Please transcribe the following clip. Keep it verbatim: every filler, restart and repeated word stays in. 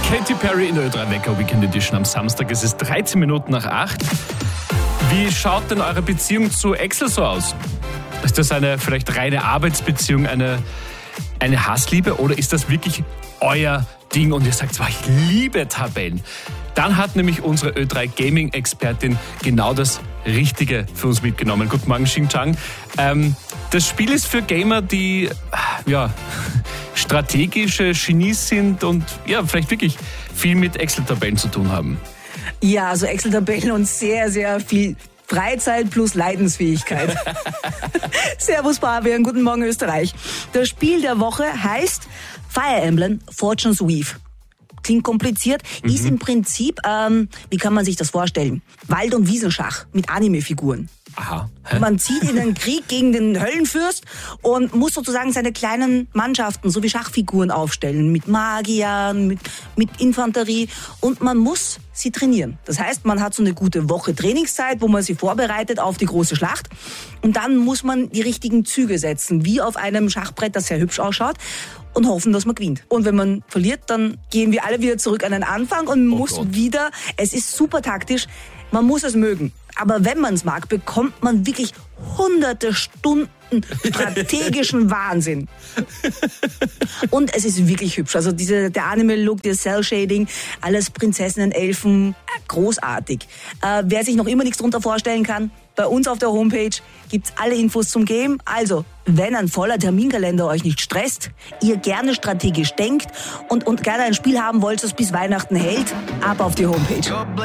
Katy Perry in der Ö drei Wecker Weekend Edition am Samstag. Es ist dreizehn Minuten nach acht. Wie schaut denn eure Beziehung zu Excel so aus? Ist das eine vielleicht reine Arbeitsbeziehung, eine, eine Hassliebe oder ist das wirklich euer Ding und ihr sagt, zwar ich liebe Tabellen? Dann hat nämlich unsere Ö drei Gaming-Expertin genau das Richtige für uns mitgenommen. Guten Morgen, Xing Chang. Ähm, das Spiel ist für Gamer, die ja, strategische Genies sind und ja, vielleicht wirklich viel mit Excel-Tabellen zu tun haben. Ja, also Excel-Tabellen und sehr, sehr viel Freizeit plus Leidensfähigkeit. Servus Fabian, guten Morgen Österreich. Das Spiel der Woche heißt Fire Emblem Fortune's Weave. Klingt kompliziert, mhm. ist im Prinzip, ähm, wie kann man sich das vorstellen? Wald- und Wiesenschach mit Anime-Figuren. Aha. Man zieht in den Krieg gegen den Höllenfürst und muss sozusagen seine kleinen Mannschaften, so wie Schachfiguren aufstellen, mit Magiern, mit, mit Infanterie und man muss sie trainieren. Das heißt, man hat so eine gute Woche Trainingszeit, wo man sie vorbereitet auf die große Schlacht und dann muss man die richtigen Züge setzen, wie auf einem Schachbrett, das sehr hübsch ausschaut und hoffen, dass man gewinnt. Und wenn man verliert, dann gehen wir alle wieder zurück an den Anfang und oh muss Gott. wieder, es ist super taktisch, man muss es mögen. Aber wenn man es mag, bekommt man wirklich hunderte Stunden strategischen Wahnsinn. Und es ist wirklich hübsch. Also diese, der Anime-Look, der Cell-Shading, alles Prinzessinnen, Elfen, großartig. Äh, wer sich noch immer nichts drunter vorstellen kann, bei uns auf der Homepage gibt's alle Infos zum Game. Also, wenn ein voller Terminkalender euch nicht stresst, ihr gerne strategisch denkt und, und gerne ein Spiel haben wollt, das bis Weihnachten hält, ab auf die Homepage.